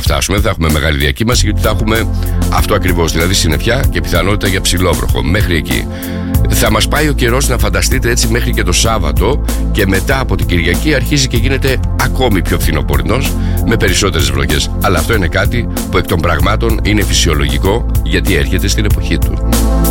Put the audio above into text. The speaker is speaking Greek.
φτάσουμε, δεν θα έχουμε μεγάλη διακύμαση, γιατί θα έχουμε αυτό ακριβώς, δηλαδή συννεφιά και πιθανότητα για ψηλόβροχο. Μέχρι εκεί. Θα μας πάει ο καιρός, να φανταστείτε, έτσι μέχρι και το Σάββατο, και μετά από την Κυριακή αρχίζει και γίνεται ακόμη πιο φθινοπορεινός, με περισσότερες βροχές. Αλλά αυτό είναι κάτι που εκ των πραγμάτων είναι φυσιολογικό, γιατί έρχεται στην εποχή του.